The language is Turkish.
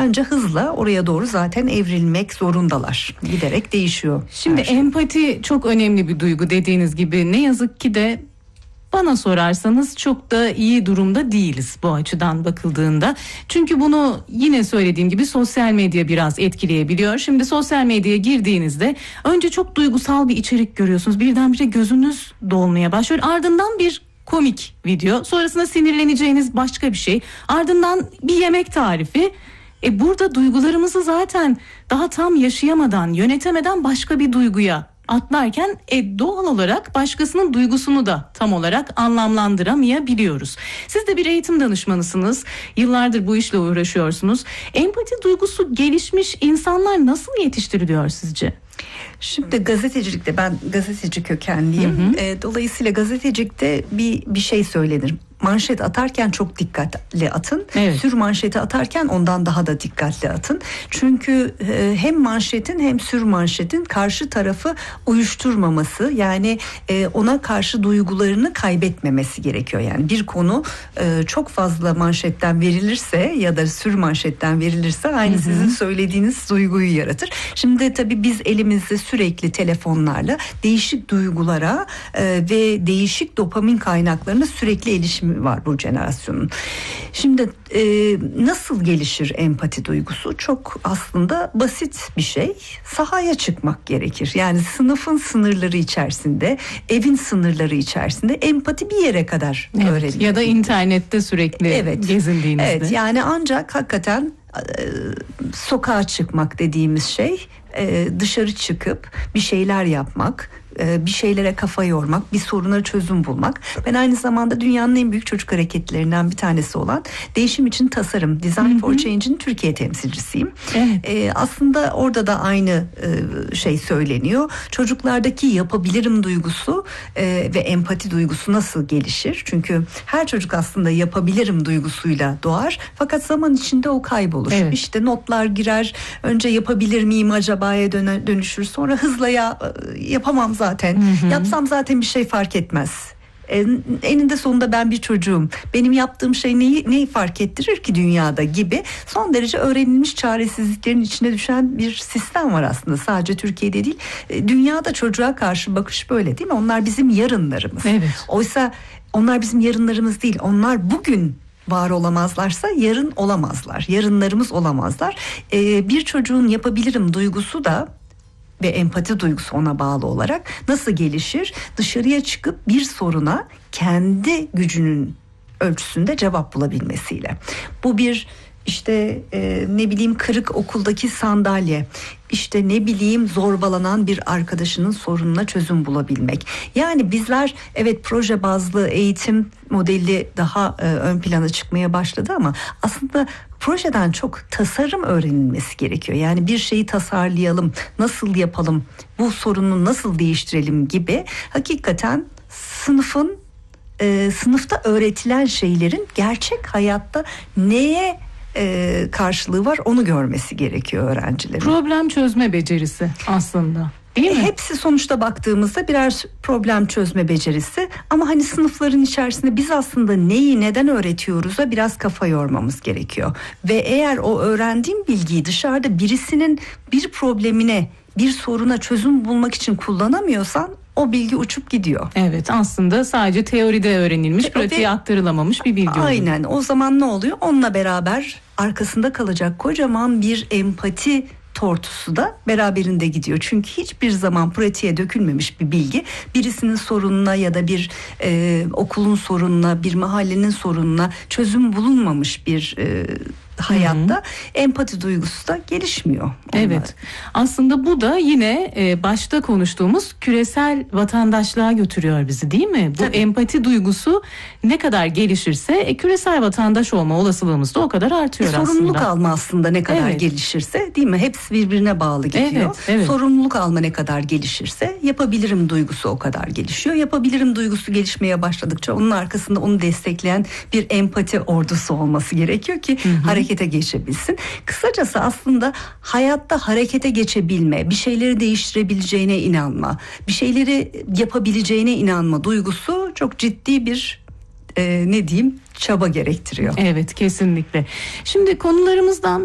Bence hızla oraya doğru zaten evrilmek zorundalar. Giderek değişiyor. Şimdi empati çok önemli bir duygu dediğiniz gibi. Ne yazık ki de bana sorarsanız çok da iyi durumda değiliz bu açıdan bakıldığında. Çünkü bunu yine söylediğim gibi sosyal medya biraz etkileyebiliyor. Şimdi sosyal medyaya girdiğinizde önce çok duygusal bir içerik görüyorsunuz. Birdenbire gözünüz dolmaya başlıyor. Ardından bir komik video, sonrasında sinirleneceğiniz başka bir şey, ardından bir yemek tarifi. Burada duygularımızı zaten daha tam yaşayamadan, yönetemeden başka bir duyguya atlarken doğal olarak başkasının duygusunu da tam olarak anlamlandıramayabiliyoruz. Siz de bir eğitim danışmanısınız. Yıllardır bu işle uğraşıyorsunuz. Empati duygusu gelişmiş insanlar nasıl yetiştiriliyor sizce? Şimdi gazetecilikte, ben gazeteci kökenliyim. Dolayısıyla gazetecilikte bir şey söylenir. Manşet atarken çok dikkatli atın. Evet. Sür manşeti atarken ondan daha da dikkatli atın. Çünkü hem manşetin hem sür manşetin karşı tarafı uyuşturmaması, yani ona karşı duygularını kaybetmemesi gerekiyor. Yani bir konu çok fazla manşetten verilirse ya da sür manşetten verilirse aynı sizin söylediğiniz duyguyu yaratır. Şimdi tabii biz elimizde sürekli telefonlarla değişik duygulara ve değişik dopamin kaynaklarına sürekli erişim var bu jenerasyonun. Şimdi nasıl gelişir empati duygusu? Çok aslında basit bir şey. Sahaya çıkmak gerekir. Yani sınıfın sınırları içerisinde, evin sınırları içerisinde empati bir yere kadar öğrenilir. Ya da internette sürekli gezindiğinizde. Evet, yani ancak hakikaten sokağa çıkmak dediğimiz şey, dışarı çıkıp bir şeyler yapmak, bir şeylere kafa yormak, bir soruna çözüm bulmak. Ben aynı zamanda dünyanın en büyük çocuk hareketlerinden bir tanesi olan Değişim için Tasarım, Design for Change'in Türkiye temsilcisiyim. Evet. Aslında orada da aynı şey söyleniyor. Çocuklardaki yapabilirim duygusu ve empati duygusu nasıl gelişir? Çünkü her çocuk aslında yapabilirim duygusuyla doğar. Fakat zaman içinde o kaybolur. Evet. İşte notlar girer. Önce yapabilir miyim acaba'ya dönüşür. Sonra hızla yapamam zaten. Yapsam zaten bir şey fark etmez. Eninde sonunda ben bir çocuğum. Benim yaptığım şey neyi fark ettirir ki dünyada gibi son derece öğrenilmiş çaresizliklerin içine düşen bir sistem var aslında. Sadece Türkiye'de değil. Dünyada çocuğa karşı bakış böyle, değil mi? Onlar bizim yarınlarımız. Evet. Oysa onlar bizim yarınlarımız değil. Onlar bugün var olamazlarsa yarın olamazlar. Yarınlarımız olamazlar. Bir çocuğun yapabilirim duygusu da ve empati duygusu ona bağlı olarak nasıl gelişir? Dışarıya çıkıp bir soruna kendi gücünün ölçüsünde cevap bulabilmesiyle. Bu bir kırık okuldaki sandalye, zorbalanan bir arkadaşının sorununa çözüm bulabilmek. Yani bizler proje bazlı eğitim modeli daha ön plana çıkmaya başladı ama aslında projeden çok tasarım öğrenilmesi gerekiyor. Yani bir şeyi tasarlayalım, nasıl yapalım, bu sorunu nasıl değiştirelim gibi hakikaten sınıfta öğretilen şeylerin gerçek hayatta neye karşılığı var onu görmesi gerekiyor öğrencilerin. Problem çözme becerisi aslında. Değil mi? Hepsi sonuçta baktığımızda birer problem çözme becerisi ama hani sınıfların içerisinde biz aslında neyi neden öğretiyoruz'a biraz kafa yormamız gerekiyor. Ve eğer o öğrendiğim bilgiyi dışarıda birisinin bir problemine, bir soruna çözüm bulmak için kullanamıyorsan o bilgi uçup gidiyor. Evet, aslında sadece teoride öğrenilmiş, pratiğe aktarılamamış bir bilgi oluyor. Aynen, o zaman ne oluyor? Onunla beraber arkasında kalacak kocaman bir empati tortusu da beraberinde gidiyor. Çünkü hiçbir zaman pratiğe dökülmemiş bir bilgi birisinin sorununa ya da bir okulun sorununa, bir mahallenin sorununa çözüm bulunmamış bir hayatta empati duygusu da gelişmiyor. Evet. Aslında bu da yine başta konuştuğumuz küresel vatandaşlığa götürüyor bizi, değil mi? Bu empati duygusu ne kadar gelişirse küresel vatandaş olma olasılığımız da o kadar artıyor aslında. Sorumluluk alma aslında ne kadar gelişirse, değil mi? Hepsi birbirine bağlı gidiyor. Evet. Sorumluluk alma ne kadar gelişirse yapabilirim duygusu o kadar gelişiyor. Yapabilirim duygusu gelişmeye başladıkça onun arkasında onu destekleyen bir empati ordusu olması gerekiyor ki harekete geçebilsin. Kısacası aslında hayatta harekete geçebilme, bir şeyleri değiştirebileceğine inanma, bir şeyleri yapabileceğine inanma duygusu çok ciddi bir çaba gerektiriyor. Evet, kesinlikle. Şimdi konularımızdan